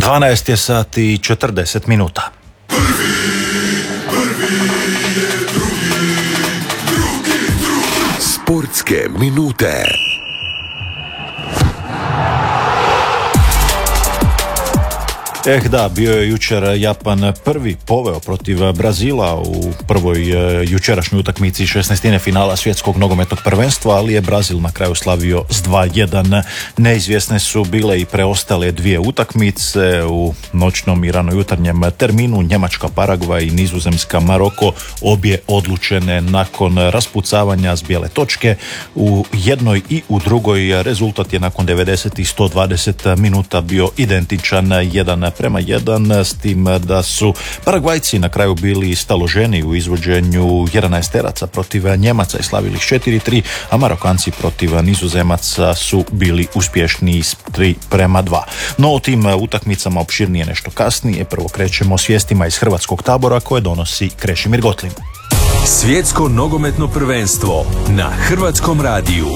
12 je sati i 40 minuta. Sportske minute. Da, bio je jučer Japan prvi poveo protiv Brazila u prvoj jučerašnjoj utakmici 16. finala svjetskog nogometnog prvenstva, ali je Brazil na kraju slavio s 2:1. Neizvjesne su bile i preostale dvije utakmice u noćnom i ranojutarnjem terminu. Njemačka Paragvaj i Nizozemska Maroko, obje odlučene nakon raspucavanja s bijele točke. U jednoj i u drugoj rezultat je nakon 90 i 120 minuta bio identičan, 1:1, s tim da su Paragvajci na kraju bili staloženi u izvođenju 11-teraca protiv Njemaca i slavili 4:3, a Marokanci protiv Nizozemaca su bili uspješniji s 3:2. No o tim utakmicama opširnije nešto kasnije. Prvo krećemo s vijestima iz hrvatskog tabora koje donosi Krešimir Gotlin. Svjetsko nogometno prvenstvo na Hrvatskom radiju.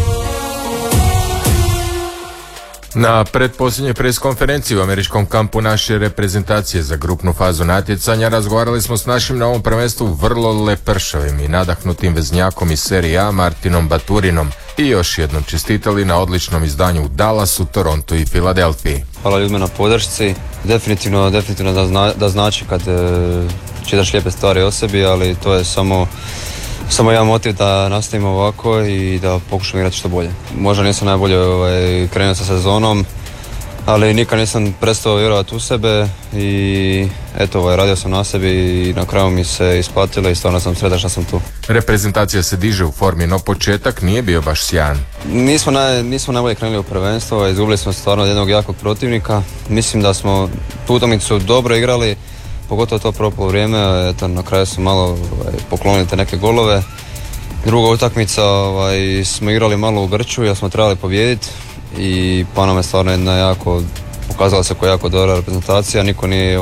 Na pretposljednjoj preskonferenciji u američkom kampu naše reprezentacije za grupnu fazu natjecanja razgovarali smo s našim na ovom prvenstvu vrlo lepršavim i nadahnutim veznjakom iz Serije A Martinom Baturinom i još jednom čestitali na odličnom izdanju u Dallasu, Torontu i Filadelfiji. Hvala ljudima na podršci. Definitivno da znači kad čitaš lijepe stvari o sebi, ali to je samo jedan motiv da nastavimo ovako i da pokušamo igrati što bolje. Možda nisam najbolje krenuo sa sezonom, ali nikad nisam prestao vjerovati u sebe i eto, radio sam na sebi i na kraju mi se isplatilo i stvarno sam sretan što sam tu. Reprezentacija se diže u formi, no početak nije bio baš sjajan. Nismo najbolje krenuli u prvenstvo, izgubili smo stvarno od jednog jakog protivnika. Mislim da smo tu utakmicu dobro igrali, pogotovo to prvo poluvrijeme, eto, na kraju su malo poklonili te neke golove. Druga utakmica smo igrali malo u grču jer smo trebali pobijediti i pa nam je stvarno pokazala se koja jako dobra reprezentacija, niko nije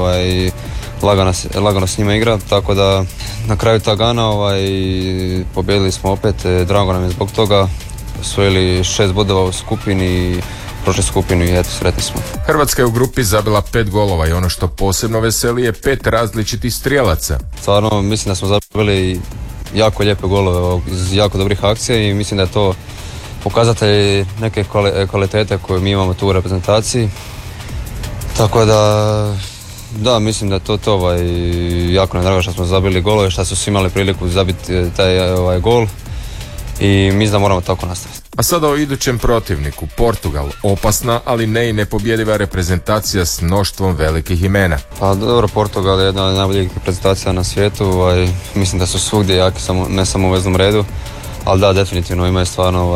lagano s njima igra, tako da na kraju Tagana pobijedili smo opet, drago nam je zbog toga, osvojili 6 bodova u skupini, prošli skupinu i eto, sretni smo. Hrvatska je u grupi zabila 5 golova i ono što posebno veseli je 5 različitih strijelaca. Stvarno mislim da smo zabili jako lijepe golove iz jako dobrih akcija i mislim da je to pokazatelj neke kvalitete koje mi imamo tu u reprezentaciji. Tako da, mislim da je to jako nam drago što smo zabili golove, što su svi imali priliku zabiti taj gol i mislim da moramo tako nastaviti. A sada o idućem protivniku, Portugal, opasna, ali ne i nepobjediva reprezentacija s mnoštvom velikih imena. Pa dobro, Portugal je jedna od najboljih reprezentacija na svijetu, mislim da su svugdje jaki, ne samo u veznom redu, ali da, definitivno imaju stvarno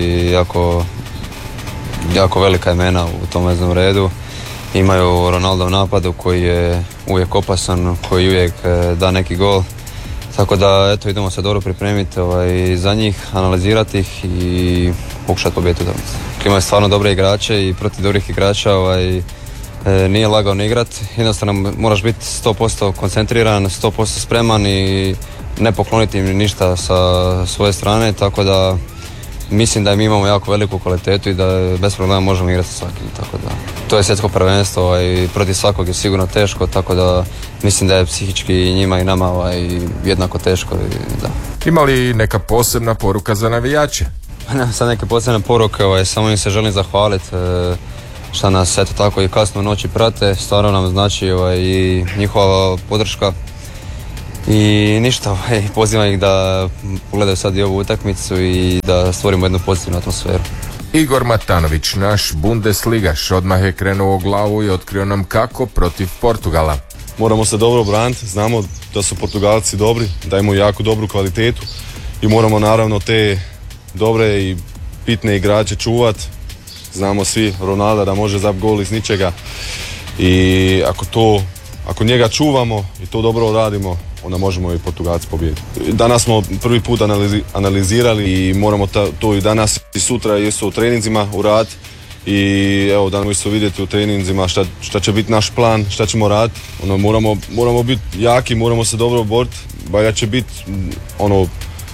jako velika imena u tom veznom redu. Imaju Ronaldo u napadu koji je uvijek opasan, koji uvijek da neki gol. Tako da, eto, idemo se dobro pripremiti za njih, analizirati ih i pokušati pobijediti utakmicu. Imaju stvarno dobre igrače i protiv dobrih igrača nije lagano igrati. Jednostavno moraš biti 100% koncentriran, 100% spreman i ne pokloniti im ništa sa svoje strane, tako da mislim da mi imamo jako veliku kvalitetu i da bez problema možemo igrati sa svakim. Tako da, to je svjetsko prvenstvo i protiv svakog je sigurno teško, tako da mislim da je psihički i njima i nama jednako teško. Da. Ima li neka posebna poruka za navijače? Nemam sad neke posebne poruke, samo im se želim zahvaliti što nas eto tako i kasno u noći prate, stvarno nam znači i njihova podrška. I ništa, pozivam ih da pogledaju sad i ovu utakmicu i da stvorimo jednu pozitivnu atmosferu. Igor Matanović, naš Bundesligaš, odmah je krenuo u glavu i otkrio nam kako protiv Portugala. Moramo se dobro braniti, znamo da su Portugalci dobri, da imaju jako dobru kvalitetu i moramo naravno te dobre i bitne igrače čuvati. Znamo svi Ronalda da može zabiti gol iz ničega i ako njega čuvamo i to dobro radimo, onda možemo i Portugalci pobijediti. Danas smo prvi put analizirali i moramo to i danas i sutra isto u treninzima uraditi i evo danas isto vidjeti u treninzima šta će biti naš plan, šta ćemo raditi. Moramo biti jaki, moramo se dobro boriti, valja će biti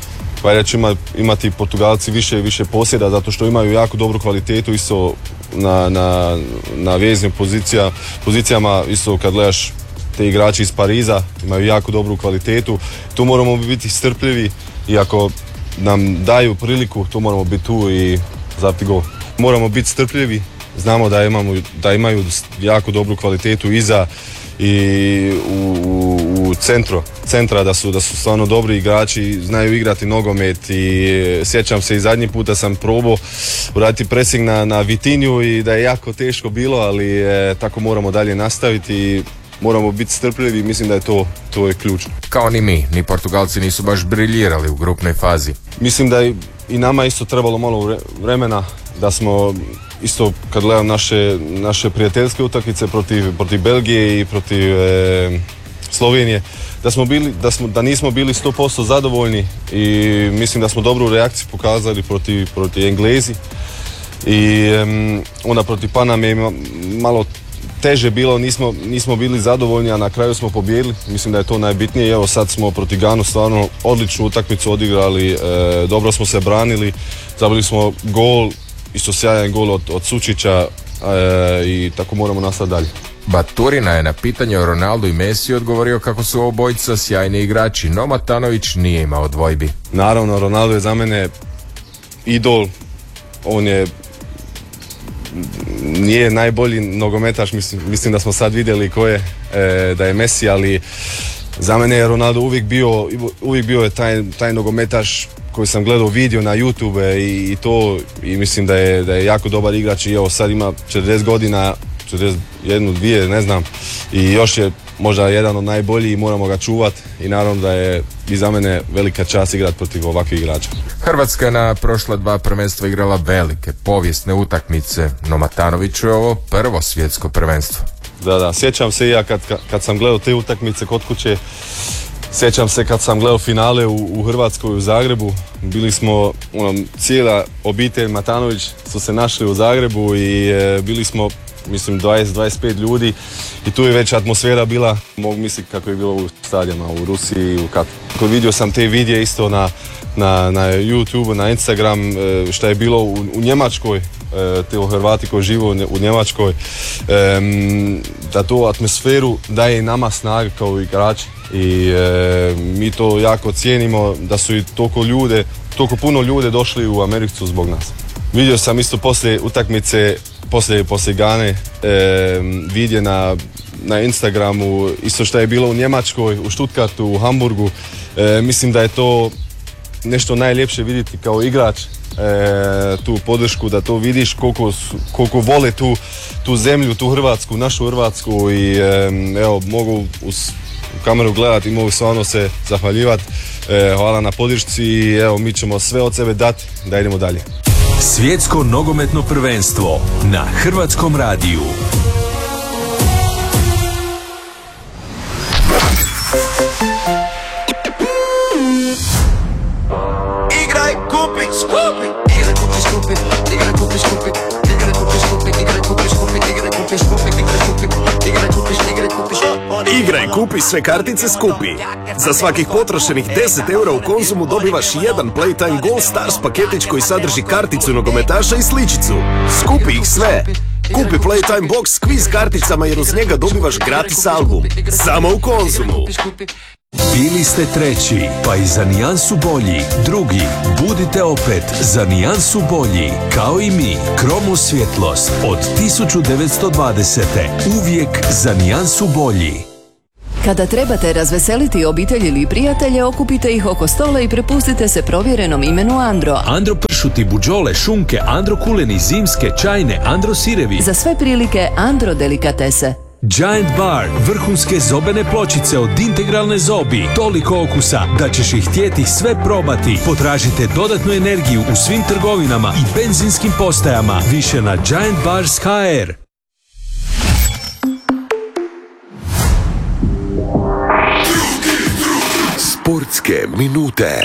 pa će imati Portugalci više posjeda zato što imaju jako dobru kvalitetu isto na veznim pozicijama, isto kad gledaš te igrači iz Pariza imaju jako dobru kvalitetu, tu moramo biti strpljivi i ako nam daju priliku, tu moramo biti tu i zabiti gol. Moramo biti strpljivi, znamo da imaju jako dobru kvalitetu iza i u centra da su stvarno dobri igrači, znaju igrati nogomet i sjećam se i zadnji puta sam probao uraditi pressing na Vitinju i da je jako teško bilo, ali tako moramo dalje nastaviti i moramo biti strpljivi, mislim da je to je ključno. Kao ni mi, ni Portugalci nisu baš briljirali u grupnoj fazi. Mislim da i nama isto trebalo malo vremena, da smo isto kad gledam naše prijateljske utakmice protiv Belgije i protiv Slovenije, da nismo bili 100% zadovoljni i mislim da smo dobru reakciju pokazali protiv Englezi i onda protiv Paname je malo teže bilo, nismo bili zadovoljni, a na kraju smo pobijedili, mislim da je to najbitnije. Evo sad smo protiv Ganu stvarno odličnu utakmicu odigrali, dobro smo se branili, zabili smo gol, isto sjajan gol od Sučića i tako moramo nastaviti dalje. Baturina je na pitanje o Ronaldu i Messi odgovorio kako su obojica sjajni igrači, no Matanović nije imao dvojbi. Naravno, Ronaldo je za mene idol, on nije najbolji nogometaš, mislim da smo sad vidjeli ko je, da je Messi, ali za mene je Ronaldo uvijek bio je taj nogometaš koji sam gledao video na YouTube i mislim da je jako dobar igrač i evo sad ima 40 godina, 41, 2, ne znam, i još je možda jedan od najboljih i moramo ga čuvati i naravno da je i za mene velika čast igrati protiv ovakvih igrača. Hrvatska je na prošla 2 prvenstva igrala velike, povijesne utakmice, no Matanoviću je ovo prvo svjetsko prvenstvo. Da, sjećam se i ja kad sam gledao te utakmice kod kuće, sjećam se kad sam gledao finale u Hrvatskoj u Zagrebu, bili smo, cijela obitelj Matanović su se našli u Zagrebu i bili smo, mislim, 20-25 ljudi i tu je već atmosfera bila, mogu misliti kako je bilo u stadionima u Rusiji i u Katru. Vidio sam te vidje isto na YouTube, na Instagram, šta je bilo u Njemačkoj, te Hrvati koji žive u Njemačkoj, da tu atmosferu daje i nama snaga kao igrači i mi to jako cijenimo da su i toliko puno ljude došli u Ameriku zbog nas. Vidio sam isto poslije utakmice, poslije Gane, vidje na Instagramu, isto što je bilo u Njemačkoj, u Stuttgartu, u Hamburgu. Mislim da je to nešto najljepše vidjeti kao igrač, tu podršku, da to vidiš koliko vole tu zemlju, tu Hrvatsku, našu Hrvatsku i evo, mogu u kameru gledati i mogu stvarno se zahvaljivati. Hvala na podršci i evo, mi ćemo sve od sebe dati da idemo dalje. Svjetsko nogometno prvenstvo na Hrvatskom radiju. Igraj, kupi, skupi. Igraj, kupi, skupi. Igraj, kupi, skupi. Igraj, kupi, skupi. Igraj, kupi, skupi. Igraj, kupi, skupi. Igraj, kupi, skupi. Igraj, kupi, skupi. Igraj, kupi, sve kartice skupi. Za svakih potrošenih 10 eura u Konzumu dobivaš jedan Playtime Gold Stars paketić koji sadrži karticu nogometaša i sličicu. Skupi ih sve. Kupi Playtime Box s kviz karticama jer uz njega dobivaš gratis album. Samo u Konzumu. Bili ste treći, pa i za nijansu bolji. Drugi, budite opet za nijansu bolji. Kao i mi, Kromo svjetlost od 1920. Uvijek za nijansu bolji. Kada trebate razveseliti obitelj ili prijatelje, okupite ih oko stola i prepustite se provjerenom imenu Andro. Andro pršuti, buđole, šunke, Andro kuleni, zimske, čajne, Andro sirevi. Za sve prilike Andro delikatese. Giant Bar, vrhunske zobene pločice od integralne zobi. Toliko okusa da ćeš ih htjeti sve probati. Potražite dodatnu energiju u svim trgovinama i benzinskim postajama. Više na Giant Bars HR. Sportske minute.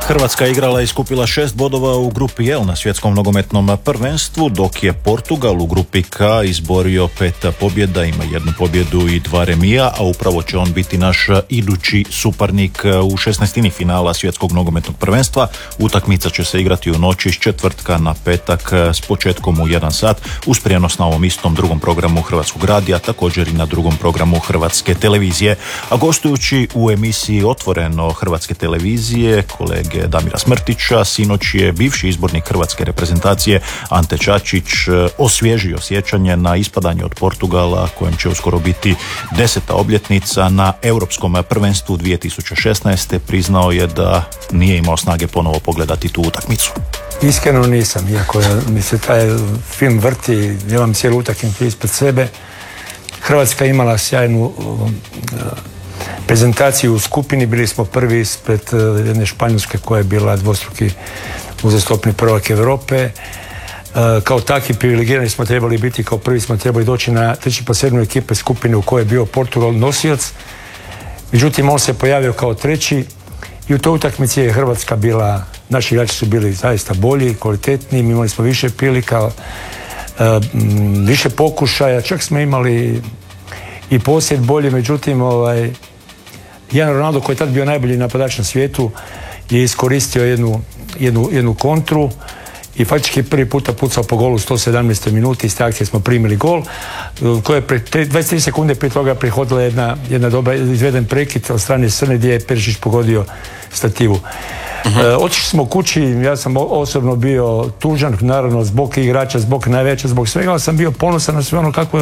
Hrvatska je igrala i skupila 6 bodova u grupi L na svjetskom nogometnom prvenstvu, dok je Portugal u grupi K izborio 5 pobjeda, ima 1 pobjedu i 2 remija, a upravo će on biti naš idući suparnik u 16. finala svjetskog nogometnog prvenstva. Utakmica će se igrati u noći iz četvrtka na petak s početkom u 1 sat uz prijenos na ovom istom drugom programu Hrvatskog radija, također i na drugom programu Hrvatske televizije. A gostujući u emisiji Otvoreno Hrvatske televizije kolege Damira Smrtića, sinoć je bivši izbornik hrvatske reprezentacije Ante Čačić osvježio sjećanje na ispadanje od Portugala, kojem će uskoro biti 10. obljetnica na Europskom prvenstvu 2016. Priznao je da nije imao snage ponovo pogledati tu utakmicu. Iskreno nisam, iako mi se taj film vrti, imam cijelu utakmicu ispred sebe. Hrvatska imala sjajnu prezentaciju u skupini, bili smo prvi ispred jedne Španjolske koja je bila dvostruki uzastopni prvak Europe. Kao takvi privilegirani smo trebali biti, kao prvi smo trebali doći na treći plasiranu ekipe skupine u kojoj je bio Portugal nosioc. Međutim, on se pojavio kao treći i u toj utakmici je Hrvatska bila, naši igrači su bili zaista bolji, kvalitetniji, imali smo više prilika, više pokušaja, čak smo imali i posjed bolji, međutim jedan Ronaldo koji je tad bio najbolji napadač na svijetu je iskoristio jednu kontru i faktički prvi puta pucao po golu u 117. minuti. Iz te akcije smo primili gol koja je 23 sekunde prije toga prihodila jedna dobra izveden prekid od strane Srne gdje je Perišić pogodio stativu. Otišli smo kući, ja sam osobno bio tužan, naravno zbog igrača, zbog najveća, zbog svega, ali sam bio ponosan na sve ono kako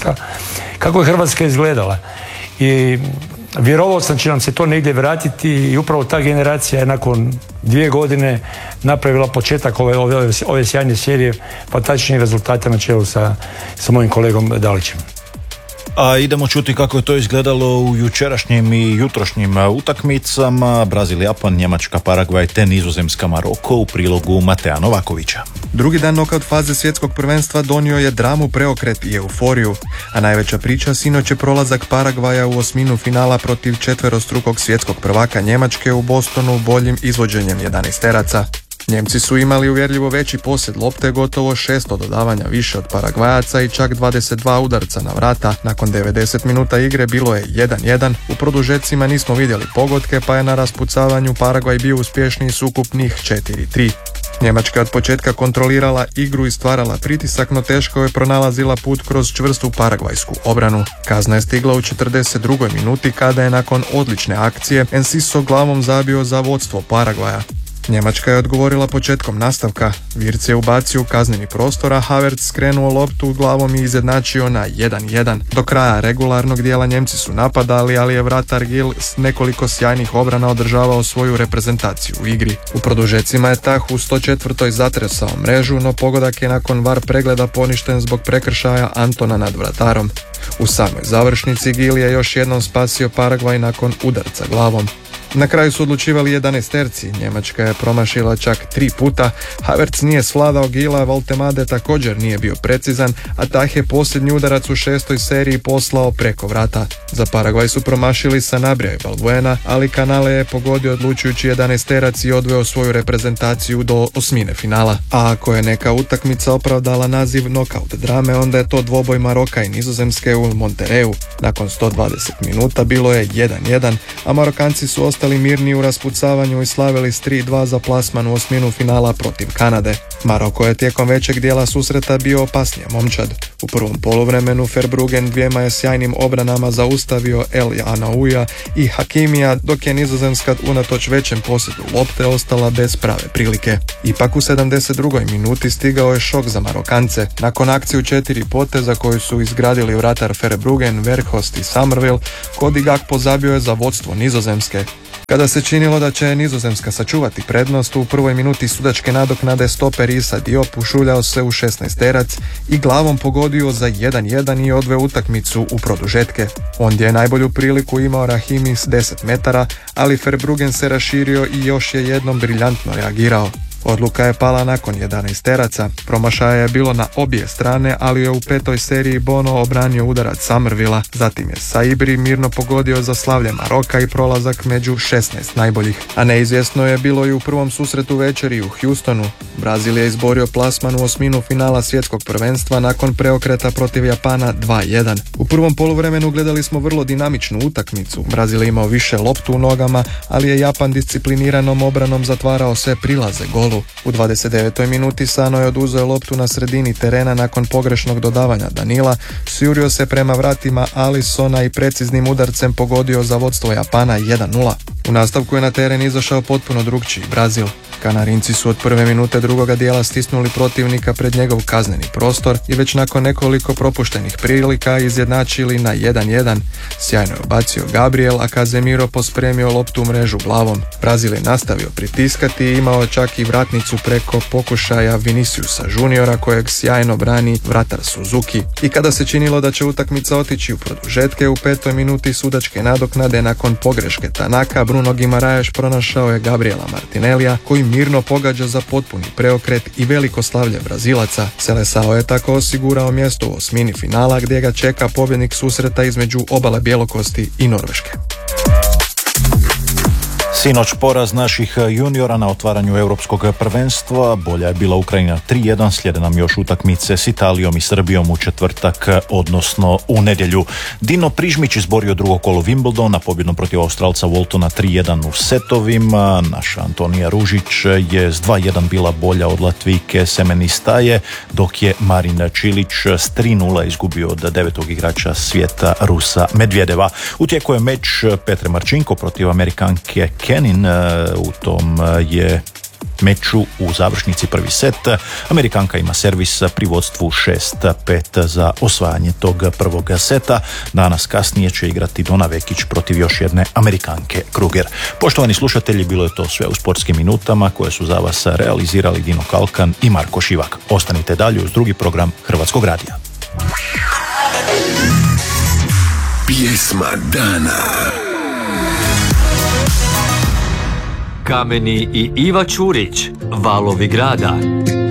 je Hrvatska izgledala. I vjerovao sam će nam se to negdje vratiti i upravo ta generacija je nakon 2 godine napravila početak ove sjajne serije, fantastičnih rezultata na čelu sa mojim kolegom Dalićem. A idemo čuti kako je to izgledalo u jučerašnjim i jutrošnjim utakmicama. Brazil, Japan, Njemačka, Paragvaj te Nizozemska, Maroko u prilogu Mateja Novakovića. Drugi dan nokaut faze svjetskog prvenstva donio je dramu, preokret i euforiju, a najveća priča sinoć je prolazak Paragvaja u osminu finala protiv četverostrukog svjetskog prvaka Njemačke u Bostonu boljim izvođenjem 11-teraca. Njemci su imali uvjerljivo veći posjed lopte, gotovo 600 dodavanja više od Paragvajaca i čak 22 udarca na vrata. Nakon 90 minuta igre bilo je 1-1, u produžecima nismo vidjeli pogodke, pa je na raspucavanju Paragvaj bio uspješniji s ukupnih 4-3. Njemačka od početka kontrolirala igru i stvarala pritisak, no teško je pronalazila put kroz čvrstu paragvajsku obranu. Kazna je stigla u 42. minuti kada je nakon odlične akcije Enciso glavom zabio za vodstvo Paragvaja. Njemačka je odgovorila početkom nastavka. Wirtz je ubacio u kazneni prostor, a Havertz skrenuo loptu glavom i izjednačio na 1-1. Do kraja regularnog dijela Njemci su napadali, ali je vratar Gil s nekoliko sjajnih obrana održavao svoju reprezentaciju u igri. U produžecima je Tah u 104. zatresao mrežu, no pogodak je nakon VAR pregleda poništen zbog prekršaja Antona nad vratarom. U samoj završnici Gil je još jednom spasio Paragvaj nakon udarca glavom. Na kraju su odlučivali 11-terci, Njemačka je promašila čak 3 puta, Havertz nije svladao Gila, Voltemade također nije bio precizan, a Tah je posljednji udarac u 6. seriji poslao preko vrata. Za Paragvaj su promašili Sanabria i Balbuena, ali Canale je pogodio odlučujući 11-terac i odveo svoju reprezentaciju do osmine finala. A ako je neka utakmica opravdala naziv nokaut drame, onda je to dvoboj Maroka i Nizozemske u Monterreyu. Nakon 120 minuta bilo je 1-1, a Marokanci su ostali mirni u raspucavanju i slavili s 3-2 za plasman u osminu finala protiv Kanade. Maroko je tijekom većeg dijela susreta bio opasnija momčad. U prvom poluvremenu Verbruggen dvijema je sjajnim obranama zaustavio El Anauja i Hakimija, dok je Nizozemska unatoč većem posjedu lopte ostala bez prave prilike. Ipak u 72. minuti stigao je šok za Marokance. Nakon akciju 4 poteza koju su izgradili vratar Verbruggen, Weghorst i Summerville, Cody Gakpo zabio je za vodstvo Nizozemske. Kada se činilo da će Nizozemska sačuvati prednost, u prvoj minuti sudačke nadoknade stoper Issa Diop ušuljao se u 16-terac i glavom pogodio za 1-1 i odveo utakmicu u produžetke. Ondje je najbolju priliku imao Rahimi s 10 metara, ali Verbruggen se raširio i još je jednom briljantno reagirao. Odluka je pala nakon 11 teraca. Promašaja je bilo na obje strane, ali je u 5. seriji Bono obranio udarac Summervilla. Zatim je Saibri mirno pogodio za slavlje Maroka i prolazak među 16 najboljih. A neizvjesno je bilo i u prvom susretu večeri u Houstonu. Brazil je izborio plasman u osminu finala svjetskog prvenstva nakon preokreta protiv Japana 2-1. U prvom poluvremenu gledali smo vrlo dinamičnu utakmicu. Brazil je imao više loptu u nogama, ali je Japan discipliniranom obranom zatvarao sve prilaze golu. U 29. minuti Sano je oduzeo loptu na sredini terena nakon pogrešnog dodavanja Danila, sjurio se prema vratima Alisona i preciznim udarcem pogodio za vodstvo Japana 1-0. U nastavku je na teren izašao potpuno drugčiji Brazil. Kanarinci su od prve minute drugoga dijela stisnuli protivnika pred njegov kazneni prostor i već nakon nekoliko propuštenih prilika izjednačili na 1-1. Sjajno je obacio Gabriel, a Casemiro pospremio loptu u mrežu glavom. Brazil je nastavio pritiskati i imao čak i vratnicu preko pokušaja Viniciusa Juniora kojeg sjajno brani vratar Suzuki. I kada se činilo da će utakmica otići u produžetke, u 5. minuti sudačke nadoknade nakon pogreške Tanaka, Bruno Guimaraes pronašao je Gabriela Martinellija koji mirno pogađa za potpuni preokret i veliko slavlje Brazilaca. Seleção je tako osigurao mjesto u osmini finala gdje ga čeka pobjednik susreta između obale Bjelokosti i Norveške. Sinoć poraz naših juniora na otvaranju europskog prvenstva. Bolja je bila Ukrajina 3-1, slijede nam još utakmice s Italijom i Srbijom u četvrtak, odnosno u nedjelju. Dino Prižmić izborio drugo kolo Wimbledona, pobjedno protiv Australca Waltona 3-1 u setovima. Naša Antonija Ružić je s 2-1 bila bolja od Latvijke Semenistaje, dok je Marin Čilić s 3-0 izgubio od 9. igrača svijeta Rusa Medvedeva. U tijeku je meč Petre Marčinko protiv Amerikanke Kenin. U tom je meču u završnici prvi set. Amerikanka ima servis pri vodstvu 6-5 za osvajanje tog prvog seta. Danas kasnije će igrati Dona Vekić protiv još jedne Amerikanke Kruger. Poštovani slušatelji, bilo je to sve u sportskim minutama koje su za vas realizirali Dino Kalkan i Marko Šivak. Ostanite dalje uz drugi program Hrvatskog radija. Pjesma dana. Kameni i Iva Čurić, Valovi grada.